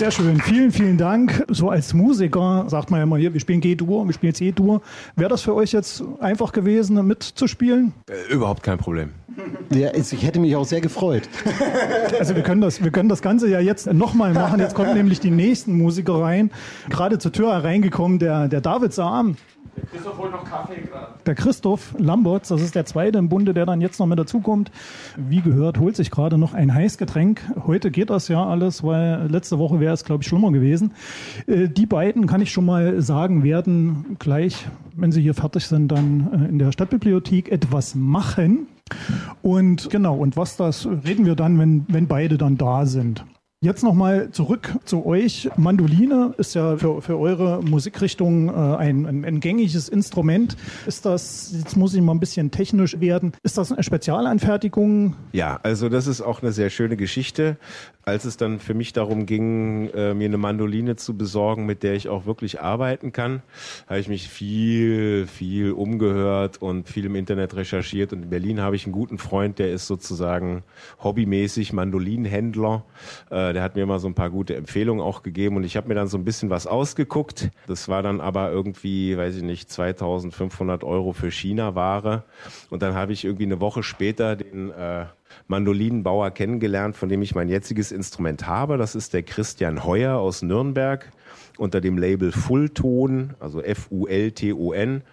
Sehr schön. Vielen, vielen Dank. So als Musiker sagt man ja immer hier, wir spielen G-Dur, wir spielen C-Dur. Wäre das für euch jetzt einfach gewesen, mitzuspielen? Überhaupt kein Problem. Ja, ich hätte mich auch sehr gefreut. Also wir können das Ganze ja jetzt nochmal machen. Jetzt kommen nämlich die nächsten Musiker rein. Gerade zur Tür hereingekommen, der David Sam. Der Christoph holt noch Kaffee gerade. Der Christoph Lamberts, das ist der zweite im Bunde, der dann jetzt noch mit dazukommt. Wie gehört, holt sich gerade noch ein Heißgetränk. Heute geht das ja alles, weil letzte Woche wäre es, glaube ich, schlimmer gewesen. Die beiden, kann ich schon mal sagen, werden gleich, wenn sie hier fertig sind, dann in der Stadtbibliothek etwas machen. Und genau, und was das reden wir dann, wenn beide dann da sind. Jetzt nochmal zurück zu euch. Mandoline ist ja für eure Musikrichtung ein gängiges Instrument. Ist das, jetzt muss ich mal ein bisschen technisch werden, ist das eine Spezialanfertigung? Ja, also das ist auch eine sehr schöne Geschichte. Als es dann für mich darum ging, mir eine Mandoline zu besorgen, mit der ich auch wirklich arbeiten kann, habe ich mich viel umgehört und viel im Internet recherchiert. Und in Berlin habe ich einen guten Freund, der ist sozusagen hobbymäßig Mandolinenhändler. Der hat mir mal so ein paar gute Empfehlungen auch gegeben und ich habe mir dann so ein bisschen was ausgeguckt. Das war dann aber irgendwie, weiß ich nicht, 2.500 € für China-Ware. Und dann habe ich irgendwie eine Woche später den Mandolinenbauer kennengelernt, von dem ich mein jetziges Instrument habe. Das ist der Christian Heuer aus Nürnberg unter dem Label Fullton, also Fulton.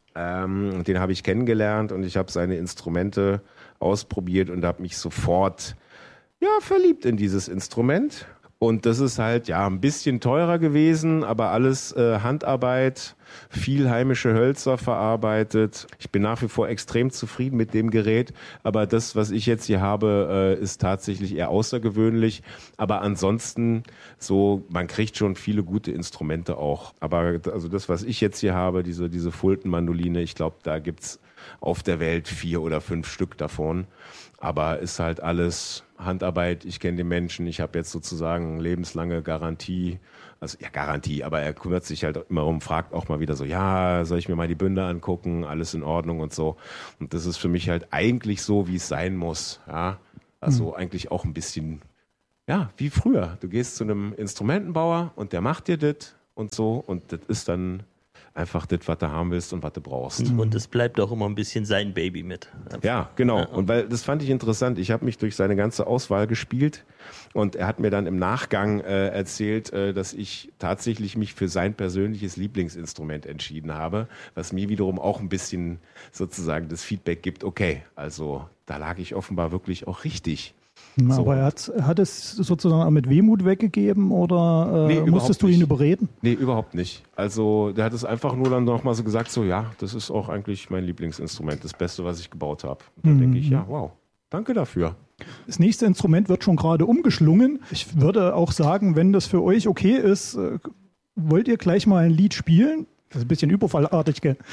Den habe ich kennengelernt und ich habe seine Instrumente ausprobiert und habe mich sofort verliebt in dieses Instrument. Und das ist halt ein bisschen teurer gewesen, aber alles Handarbeit, viel heimische Hölzer verarbeitet. Ich bin nach wie vor extrem zufrieden mit dem Gerät, aber das, was ich jetzt hier habe, ist tatsächlich eher außergewöhnlich. Aber ansonsten man kriegt schon viele gute Instrumente auch. Aber also das, was ich jetzt hier habe, diese Fulton-Mandoline, ich glaube, da gibt's auf der Welt 4 oder 5 Stück davon. Aber ist halt alles Handarbeit, ich kenne den Menschen, ich habe jetzt sozusagen lebenslange Garantie, Garantie, aber er kümmert sich halt immer fragt auch mal wieder so, soll ich mir mal die Bünde angucken, alles in Ordnung und so. Und das ist für mich halt eigentlich so, wie es sein muss, ja. Also eigentlich auch ein bisschen, wie früher. Du gehst zu einem Instrumentenbauer und der macht dir das und so und das ist dann einfach das, was du haben willst und was du brauchst. Und es bleibt auch immer ein bisschen sein Baby mit. Ja, genau. Und weil das fand ich interessant. Ich habe mich durch seine ganze Auswahl gespielt und er hat mir dann im Nachgang erzählt, dass ich tatsächlich mich für sein persönliches Lieblingsinstrument entschieden habe, was mir wiederum auch ein bisschen sozusagen das Feedback gibt, okay, also da lag ich offenbar wirklich auch richtig. Aber er hat es sozusagen mit Wehmut weggegeben oder musstest du ihn überreden? Nee, überhaupt nicht. Also der hat es einfach nur dann nochmal so gesagt, das ist auch eigentlich mein Lieblingsinstrument, das Beste, was ich gebaut habe. Und dann denke ich, wow, danke dafür. Das nächste Instrument wird schon gerade umgeschlungen. Ich würde auch sagen, wenn das für euch okay ist, wollt ihr gleich mal ein Lied spielen? Das ist ein bisschen überfallartig, gell?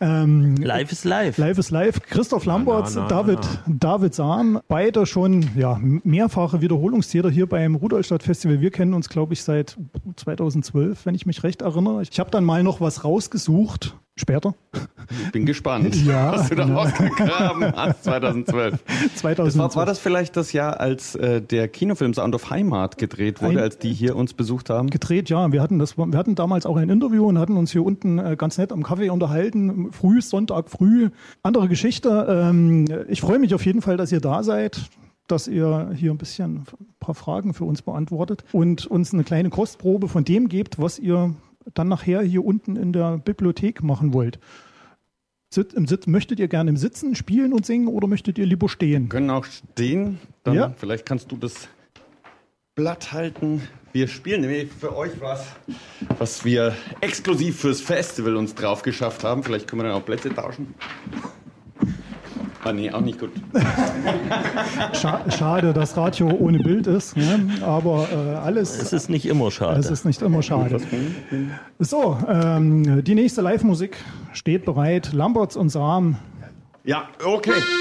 Live is live. Live is live. Christoph Lamberts, David Sam, beide schon mehrfache Wiederholungstäter hier beim Rudolstadt Festival. Wir kennen uns, glaube ich, seit 2012, wenn ich mich recht erinnere. Ich habe dann mal noch was rausgesucht. Später. Ich bin gespannt, was du da rausgegraben hast 2012. War das vielleicht das Jahr, als der Kinofilm Sound of Heimat gedreht wurde, als die hier uns besucht haben? Gedreht, ja. Wir hatten damals auch ein Interview und hatten uns hier unten ganz nett am Kaffee unterhalten. Sonntag früh. Andere Geschichte. Ich freue mich auf jeden Fall, dass ihr da seid, dass ihr hier ein paar Fragen für uns beantwortet und uns eine kleine Kostprobe von dem gebt, was ihr dann nachher hier unten in der Bibliothek machen wollt. Möchtet ihr gerne im Sitzen spielen und singen oder möchtet ihr lieber stehen? Wir können auch stehen. Dann vielleicht kannst du das Blatt halten. Wir spielen nämlich für euch was wir exklusiv fürs Festival uns drauf geschafft haben. Vielleicht können wir dann auch Plätze tauschen. Nee, auch nicht gut. Schade, dass Radio ohne Bild ist, ne? Aber alles... Es ist nicht immer schade. Es ist nicht immer schade. So, die nächste Live-Musik steht bereit. Lamberts und Sam. Ja, okay.